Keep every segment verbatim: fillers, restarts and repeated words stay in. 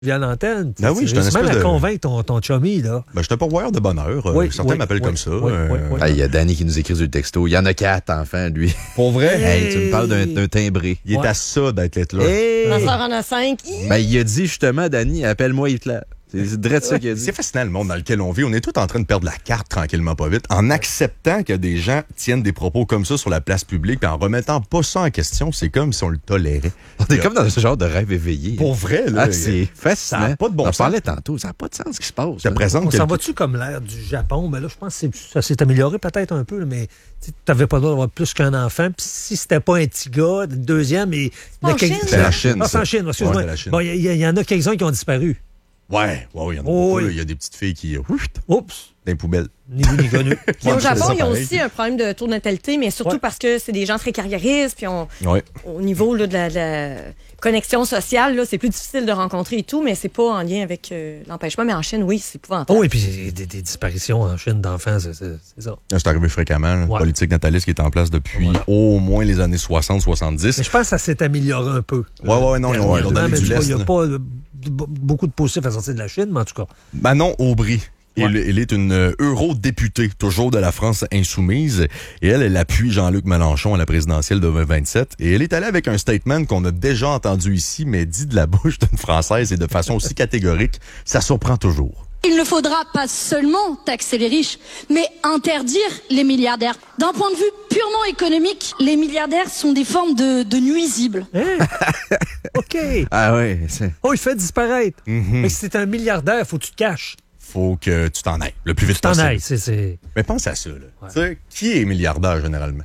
via l'antenne. Ben oui, je réussis même à de... convaincre ton, ton chummy, là. Ben, je suis un pourvoyeur de bonheur. Oui, Certains oui, m'appellent oui, comme ça. Oui, euh... oui, oui. Ah, il y a Danny qui nous écrit sur le texto. Il y en a quatre enfants, lui. Pour vrai? Hey, tu me parles d'un, d'un timbré. Il est Ouais. à ça d'être là. Hey! Ma soeur en a cinq. Ben, il a dit justement, Danny, appelle-moi Hitler. C'est direct ça qu'il a dit. C'est fascinant le monde dans lequel on vit. On est tous en train de perdre la carte tranquillement pas vite en acceptant que des gens tiennent des propos comme ça sur la place publique et en remettant pas ça en question. C'est comme si on le tolérait. On est comme dans ce genre de rêve éveillé. Pour vrai, là. Ah, c'est fascinant. Ça n'a pas de bon On sens. en parlait tantôt. Ça n'a pas de sens ce qui se passe. Je te là. présente On quelque- s'en va-tu comme l'air du Japon? Ben là, je pense que c'est- ça s'est amélioré peut-être un peu, là, mais tu n'avais pas le droit d'avoir plus qu'un enfant. Puis si c'était pas un petit gars, le deuxième, et... En Chine. C'est la Chine, Ah, c'est ça. en Chine, excuse-moi. Ouais, c'est la Chine. Bon, il y, y- y en a quelques-uns qui ont disparu. Ouais, ouais, ouais, il y en a Oh, beaucoup. oui. là. Il y a des petites filles qui, ouf, Oups! dans les poubelles. Ni vu ni connu. Puis au Ouais, Japon, c'est ça, ils ont pareil. aussi un problème de taux de natalité, mais surtout Ouais. parce que c'est des gens très carriéristes, puis on, Ouais. au niveau là, de, la, de la connexion sociale, là, c'est plus difficile de rencontrer et tout, mais c'est pas en lien avec euh, l'empêchement. Mais en Chine, oui, c'est épouvantable. Oh, et puis il y a des, des disparitions en Chine d'enfants, c'est, c'est, c'est ça. Là, c'est arrivé fréquemment. La Ouais. politique nataliste qui est en place depuis Voilà. au moins les années soixante soixante-dix. Mais je pense que ça s'est amélioré un peu. Ouais, ouais, non, ils ont, ils ont donné mais du tu vois, lest. il n'y a là. pas euh, b- beaucoup de positifs à sortir de la Chine, mais en tout cas. Manon Aubry. Ouais. Elle, elle est une euh, eurodéputée, toujours de la France insoumise. Et elle, elle appuie Jean-Luc Mélenchon à la présidentielle de vingt vingt-sept. Et elle est allée avec un statement qu'on a déjà entendu ici, mais dit de la bouche d'une Française et de façon aussi catégorique. Ça surprend toujours. Il ne faudra pas seulement taxer les riches, mais interdire les milliardaires. D'un point de vue purement économique, les milliardaires sont des formes de, de nuisibles. Hein? OK. Ah ouais, c'est... Oh, il fait disparaître. Mm-hmm. Mais si t'es un milliardaire, faut que tu te caches. Faut que tu t'en ailles le plus vite Tu t'en possible. ailles. C'est, c'est... Mais pense à ça, là. Ouais. Tu sais, qui est milliardaire généralement?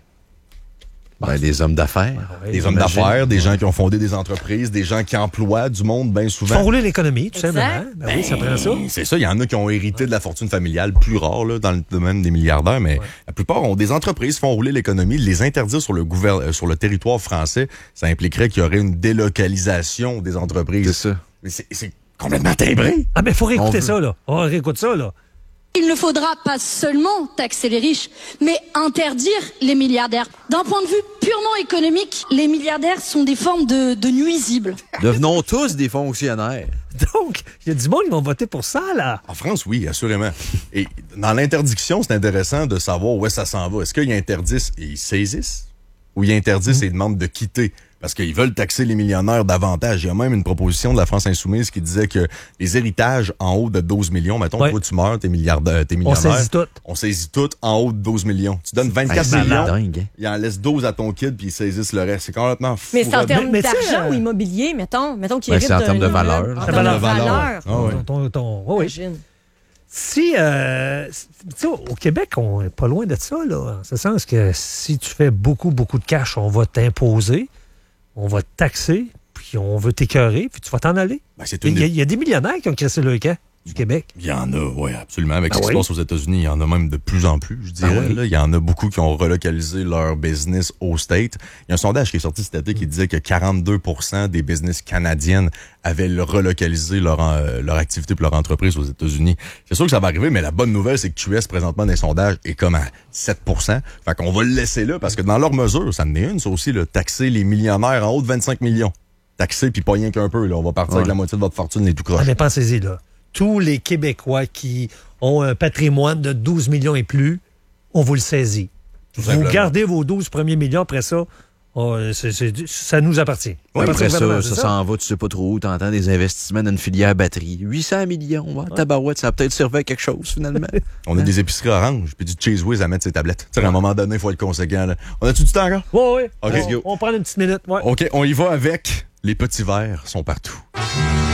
Ben, des hommes d'affaires. Ouais, Des hommes j'imagine. d'affaires, des gens qui ont fondé des entreprises, des gens qui emploient du monde bien Ils souvent. font rouler l'économie, tout Exact. simplement. Ben oui, ça prend ça. C'est ça, il y en a qui ont hérité de la fortune familiale, plus rare là, dans le domaine des milliardaires, mais la plupart ont des entreprises, font rouler l'économie. Les interdire sur le gouver- euh, sur le territoire français, ça impliquerait qu'il y aurait une délocalisation des entreprises. C'est ça. Mais c'est, c'est complètement timbré. Ah, mais il faut réécouter On veut- ça, là. On réécoute ça, là. Il ne faudra pas seulement taxer les riches, mais interdire les milliardaires. D'un point de vue purement économique, les milliardaires sont des formes de, de nuisibles. Devenons tous des fonctionnaires. Donc, il y a du monde qui vont voter pour ça, là. En France, oui, assurément. Et dans l'interdiction, c'est intéressant de savoir où est-ce que ça s'en va. Est-ce qu'ils interdisent et ils saisissent? Ou ils interdisent et ils demandent de quitter? Parce qu'ils veulent taxer les millionnaires davantage. Il y a même une proposition de la France insoumise qui disait que les héritages en haut de douze millions, mettons, Ouais. toi tu meurs, t'es milliardaire, t'es On millionnaire. saisit tout. On saisit tout en haut de douze millions. Tu donnes vingt-quatre Hey, c'est millions, dingue, hein? ils en laissent douze à ton kid puis ils saisissent le reste. C'est complètement fou. Mais c'est en termes mais tu sais, d'argent euh, ou immobilier, mettons, mettons qu'il Ben, hérite c'est en termes d'un de valeur. immeuble. En C'est termes de valeur. valeur. Ah ouais. Ton- ton- ton- oui, oui. Imagine. Si, euh, tu sais, au Québec, on est pas loin de ça, là. En ce sens que si tu fais beaucoup, beaucoup de cash, on va t'imposer, on va te taxer, puis on veut t'écœurer, puis tu vas t'en aller. Ben, c'est Il une y, a- des- il y a des millionnaires qui ont cassé le camp du Québec. Il y en a, oui, absolument. Avec Ah ce qui oui? se passe aux États-Unis, il y en a même de plus en plus, je dirais. Ah oui? là. Il y en a beaucoup qui ont relocalisé leur business au State. Il y a un sondage qui est sorti cet été qui disait que quarante-deux pour cent des business canadiennes avaient le- relocalisé leur, euh, leur activité pour leur entreprise aux États-Unis. C'est sûr que ça va arriver, mais la bonne nouvelle, c'est que Q S, présentement, dans les sondages, est comme à sept pour cent. Fait qu'on va le laisser là, parce que dans leur mesure, ça en est une, ça aussi, là, taxer les millionnaires en haut de vingt-cinq millions. Taxer, puis pas rien qu'un peu, là. On va partir Ouais. avec la moitié de votre fortune, les tout croches. Ah, mais pensez-y, là. Tous les Québécois qui ont un patrimoine de douze millions et plus, on vous le saisit. Vous simplement. gardez vos douze premiers millions, après ça, oh, c'est- c'est- ça nous appartient. Oui, Ça Après appartient au ça, gouvernement, ça c'est s'en va, tu sais pas trop où. T'entends des investissements dans une filière batterie. huit cents millions, ouais, tabarouette, ça a peut-être servi à quelque chose, finalement. On a des épiceries orange puis du Cheese Whiz à mettre ses tablettes. Tu sais, à un moment donné, il faut être conséquent. Là. On a-tu du temps encore? Oui, oui. OK, on, let's go. on prend une petite minute. Ouais. OK, on y va avec les petits verres sont partout.